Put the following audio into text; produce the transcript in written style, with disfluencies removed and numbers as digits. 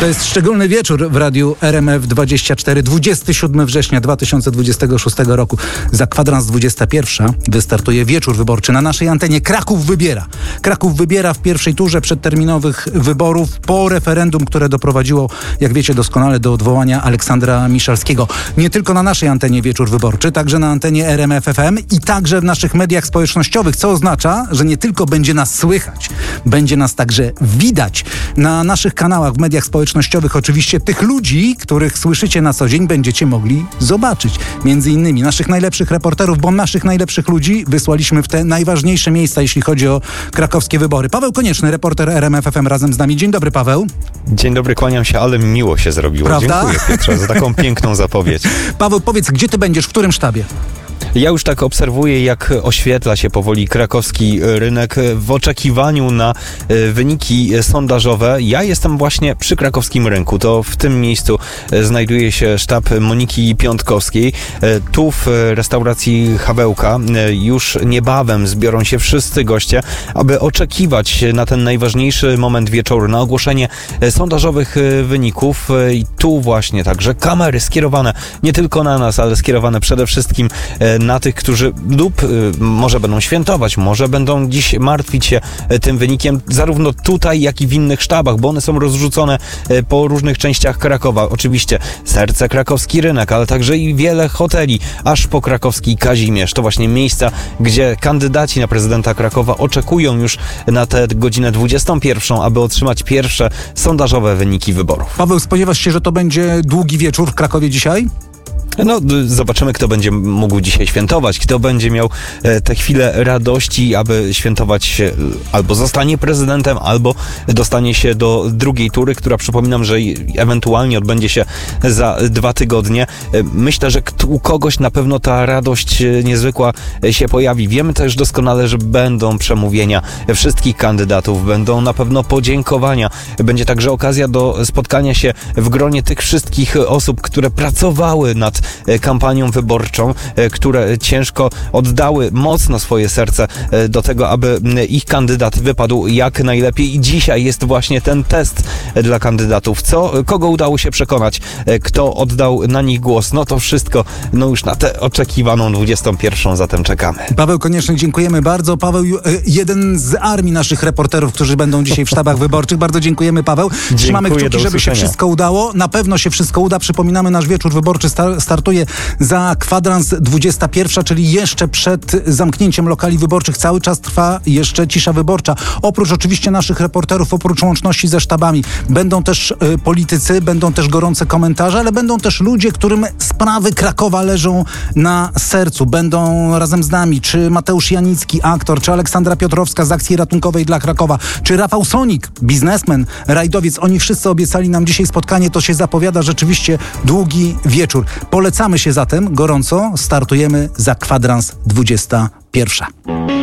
To jest szczególny wieczór w radiu RMF24. 27 września 2026 roku. Za kwadrans 21 wystartuje wieczór wyborczy na naszej antenie. Kraków wybiera. Kraków wybiera w pierwszej turze przedterminowych wyborów po referendum, które doprowadziło, jak wiecie doskonale, do odwołania Aleksandra Miszalskiego. Nie tylko na naszej antenie wieczór wyborczy, także na antenie RMF FM i także w naszych mediach społecznościowych, co oznacza, że nie tylko będzie nas słychać, będzie nas także widać na naszych kanałach w mediach społecznościowych. Oczywiście tych ludzi, których słyszycie na co dzień, będziecie mogli zobaczyć. Między innymi naszych najlepszych reporterów, bo naszych najlepszych ludzi wysłaliśmy w te najważniejsze miejsca, jeśli chodzi o krakowskie wybory. Paweł Konieczny, reporter RMF FM razem z nami. Dzień dobry, Paweł. Dzień dobry, kłaniam się, ale miło się zrobiło. Prawda? Dziękuję, Piotrze, za taką piękną zapowiedź. Paweł, powiedz, gdzie ty będziesz, w którym sztabie? Ja już tak obserwuję, jak oświetla się powoli krakowski rynek w oczekiwaniu na wyniki sondażowe. Ja jestem właśnie przy krakowskim rynku. To w tym miejscu znajduje się sztab Moniki Piątkowskiej. Tu w restauracji Hawełka już niebawem zbiorą się wszyscy goście, aby oczekiwać na ten najważniejszy moment wieczoru, na ogłoszenie sondażowych wyników. I tu właśnie także kamery skierowane nie tylko na nas, ale skierowane przede wszystkim na tych, którzy może będą świętować, może będą dziś martwić się tym wynikiem, zarówno tutaj, jak i w innych sztabach, bo one są rozrzucone po różnych częściach Krakowa. Oczywiście serce krakowski rynek, ale także i wiele hoteli, aż po krakowski Kazimierz. To właśnie miejsca, gdzie kandydaci na prezydenta Krakowa oczekują już na tę godzinę 21, aby otrzymać pierwsze sondażowe wyniki wyborów. Paweł, spodziewasz się, że to będzie długi wieczór w Krakowie dzisiaj? No, zobaczymy, kto będzie mógł dzisiaj świętować, kto będzie miał te chwile radości, aby świętować albo zostanie prezydentem, albo dostanie się do drugiej tury, która, przypominam, że ewentualnie odbędzie się za 2 tygodnie. Myślę, że u kogoś na pewno ta radość niezwykła się pojawi. Wiemy też doskonale, że będą przemówienia wszystkich kandydatów, będą na pewno podziękowania. Będzie także okazja do spotkania się w gronie tych wszystkich osób, które pracowały nad kampanią wyborczą, które ciężko oddały mocno swoje serce do tego, aby ich kandydat wypadł jak najlepiej. I dzisiaj jest właśnie ten test dla kandydatów. Kogo udało się przekonać, kto oddał na nich głos. No to wszystko już na tę oczekiwaną 21. zatem czekamy. Paweł Konieczny, dziękujemy bardzo. Paweł, jeden z armii naszych reporterów, którzy będą dzisiaj w sztabach wyborczych. Bardzo dziękujemy, Paweł. Trzymamy kciuki, żeby się wszystko udało. Na pewno się wszystko uda. Przypominamy, nasz wieczór wyborczy startuje za kwadrans 21, czyli jeszcze przed zamknięciem lokali wyborczych. Cały czas trwa jeszcze cisza wyborcza. Oprócz oczywiście naszych reporterów, oprócz łączności ze sztabami, będą też politycy, będą też gorące komentarze, ale będą też ludzie, którym sprawy Krakowa leżą na sercu. Będą razem z nami, czy Mateusz Janicki, aktor, czy Aleksandra Piotrowska z Akcji Ratunkowej dla Krakowa, czy Rafał Sonik, biznesmen, rajdowiec. Oni wszyscy obiecali nam dzisiaj spotkanie. To się zapowiada rzeczywiście długi wieczór. Polecamy się zatem gorąco. Startujemy za kwadrans 21.